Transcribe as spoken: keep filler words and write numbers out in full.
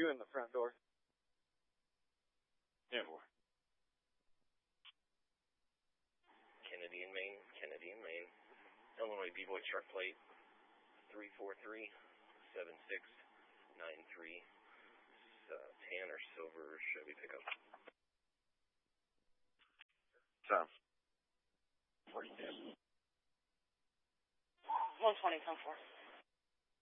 two in the front door. Yeah, four. Kennedy in Maine, Kennedy in Maine. Illinois B-Boy truck plate three four three seven six nine three. Uh, tan or silver Chevy pickup. Tom. one twenty, ten four.